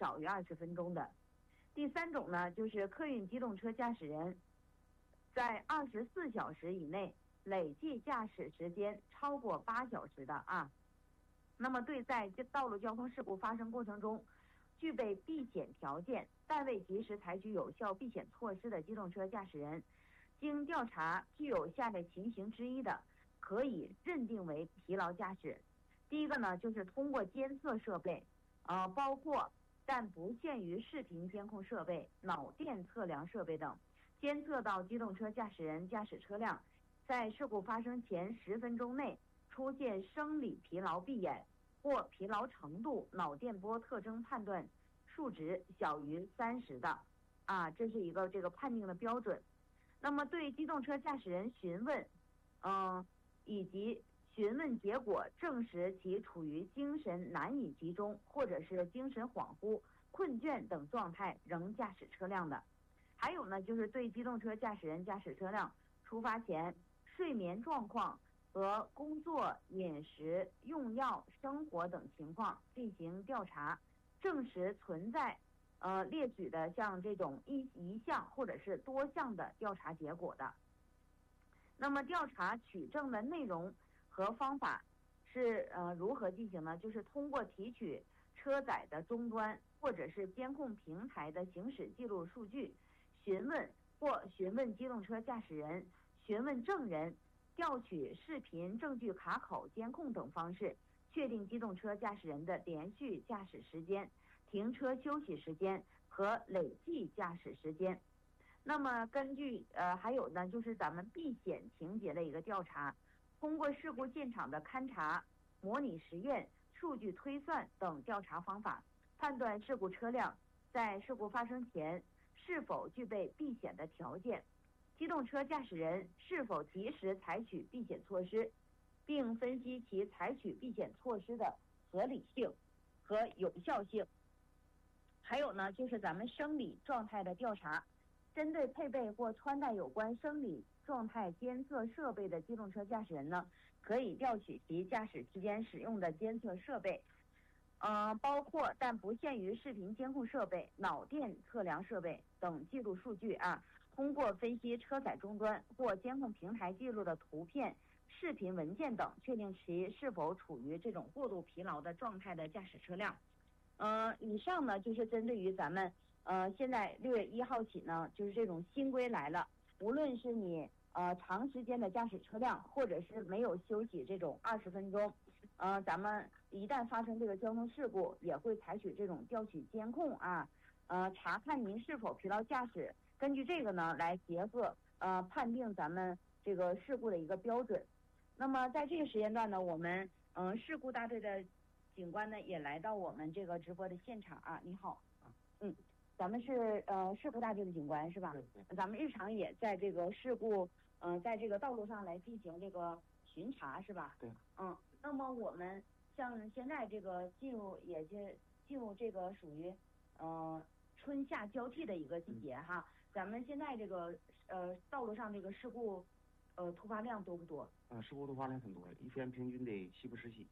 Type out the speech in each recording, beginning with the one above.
少于20分钟的。第3种呢，就是客运机动车驾驶人在24小时以内累计驾驶时间超过8小时的啊。那么对在道路交通事故发生过程中具备避险条件但未及时采取有效避险措施的机动车驾驶人，经调查具有下列情形之一的，可以认定为疲劳驾驶。第一个呢，就是通过监测设备，包括但不限于视频监控设备、脑电测量设备等，监测到机动车驾驶人驾驶车辆在事故发生前10分钟内出现生理疲劳闭眼或疲劳程度脑电波特征判断数值小于30的啊，这是一个这个判定的标准。那么对机动车驾驶人询问，以及询问结果证实其处于精神难以集中或者是精神恍惚、困倦等状态仍驾驶车辆的。还有呢，就是对机动车驾驶人驾驶车辆出发前睡眠状况和工作、饮食、用药、生活等情况进行调查，证实存在列举的像这种一项或者是多项的调查结果的。那么调查取证的内容和方法是如何进行呢？就是通过提取车载的终端或者是监控平台的行驶记录数据，询问机动车驾驶人、询问证人，调取视频证据卡口、监控等方式，确定机动车驾驶人的连续驾驶时间、停车休息时间和累计驾驶时间。那么根据还有呢，就是咱们避险情节的一个调查，通过事故现场的勘查、模拟实验、数据推算等调查方法，判断事故车辆在事故发生前是否具备避险的条件，机动车驾驶人是否及时采取避险措施，并分析其采取避险措施的合理性和有效性。还有呢，就是咱们生理状态的调查，针对配备或穿戴有关生理状态监测设备的机动车驾驶人呢，可以调取其驾驶期间使用的监测设备，包括但不限于视频监控设备、脑电测量设备等记录数据啊，通过分析车载终端或监控平台记录的图片、视频文件等，确定其是否处于这种过度疲劳的状态的驾驶车辆。以上呢就是针对于咱们现在6月1号起呢，就是这种新规来了，无论是你长时间的驾驶车辆，或者是没有休息这种20分钟，咱们一旦发生这个交通事故，也会采取这种调取监控啊，查看您是否疲劳驾驶，根据这个呢来结合判定咱们这个事故的一个标准。那么在这个时间段呢，我们事故大队的警官呢也来到我们这个直播的现场啊。你好，咱们是事故大队的警官是吧？咱们日常也在这个事故在这个道路上来进行这个巡查是吧？ 对。 那么我们像现在这个进入这个属于春夏交替的一个季节哈，咱们现在这个道路上这个事故突发量多不多？ 事故突发量很多，一天平均得7、8、10起。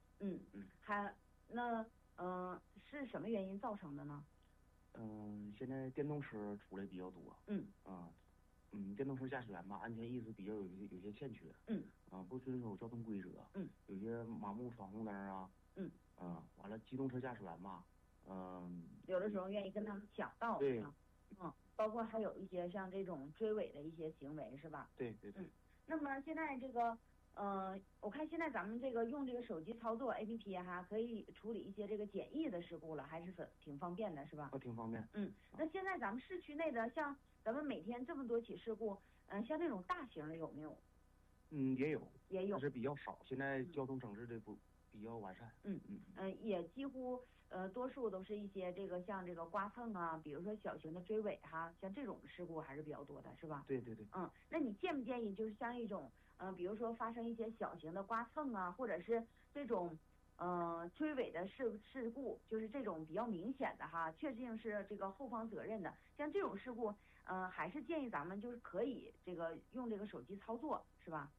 是什么原因造成的呢？ 现在电动车出来比较多。电动车驾驶员吧，安全意识比较有些欠缺。不遵守交通规则。有些盲目闯红灯啊。完了，机动车驾驶员吧， 有的时候愿意跟他们抢道。 对。 包括还有一些像这种追尾的一些行为是吧？ 对。 那么现在这个我看现在咱们这个用这个手机操作 APP 哈，可以处理一些这个简易的事故了，还是挺方便的是吧？ 挺方便。 那现在咱们市区内的，像咱们每天这么多起事故，像这种大型的有没有？ 也有， 但是比较少。现在交通整治的比较完善。 也几乎多数都是一些这个像这个刮蹭啊，比如说小型的追尾哈，像这种事故还是比较多的，是吧？ 对。 那你建不建议就是像一种比如说发生一些小型的刮蹭啊，或者是这种追尾的事故，就是这种比较明显的哈，确定是这个后方责任的，像这种事故还是建议咱们就是可以这个用这个手机操作，是吧？ 对。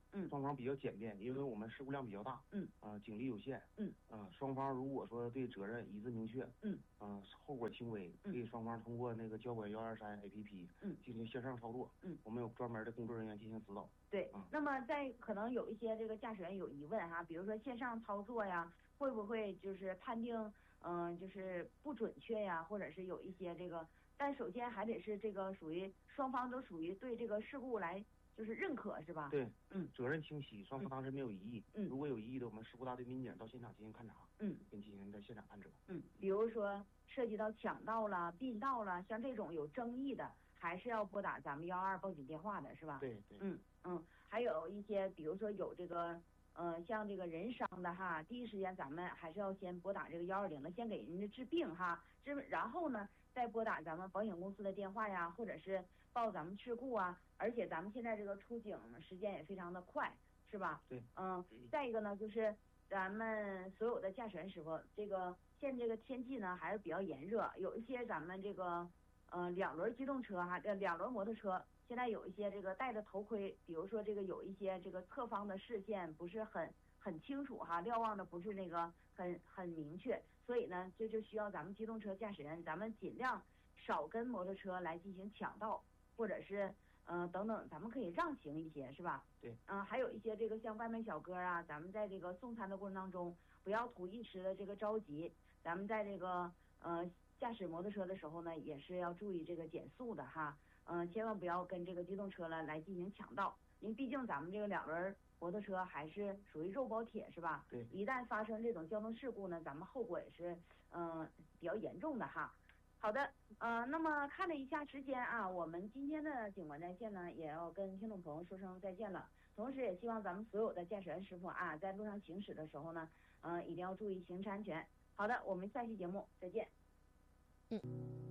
双方比较简便，因为我们事故量比较大，警力有限，双方如果说对责任一致明确，后果轻微，可以双方通过那个交管123 APP，进行线上操作，我们有专门的工作人员进行指导。 对，那么在可能有一些这个驾驶员有疑问哈，比如说线上操作呀，会不会就是判定就是不准确呀，或者是有一些这个，但首先还得是这个属于双方都属于对这个事故来就是认可是吧？ 对，责任清晰，双方当时没有异议，如果有异议的，我们事故大队民警到现场进行勘查，并进行在现场判责。 比如说涉及到抢道了、并道了，像这种有争议的，还是要拨打咱们112报警电话的是吧？ 对。 还有一些比如说有这个像这个人伤的哈，第一时间咱们还是要先拨打这个120的，先给人家治病哈，然后呢再拨打咱们保险公司的电话呀，或者是报咱们事故啊，而且咱们现在这个出警时间也非常的快，是吧？ 对。 再一个呢，就是咱们所有的驾驶员师傅，这个现在这个天气呢还是比较炎热，有一些咱们这个2轮机动车哈，2轮摩托车。现在有一些这个戴着头盔，比如说这个有一些这个侧方的视线不是很清楚哈，瞭望的不是那个很明确，所以呢这就需要咱们机动车驾驶人，咱们尽量少跟摩托车来进行抢道，或者是等等，咱们可以让行一些是吧？ 对。 还有一些这个像外卖小哥啊，咱们在这个送餐的过程当中，不要图一时的这个着急，咱们在这个驾驶摩托车的时候呢，也是要注意这个减速的哈。千万不要跟这个机动车来进行抢道，因为毕竟咱们这个2轮摩托车还是属于肉包铁是吧？ 对。 一旦发生这种交通事故呢，咱们后果也是比较严重的哈。好的，那么看了一下时间啊，我们今天的警官在线呢也要跟听众朋友说声再见了，同时也希望咱们所有的驾驶员师傅啊，在路上行驶的时候呢，一定要注意行车安全。好的，我们下期节目再见。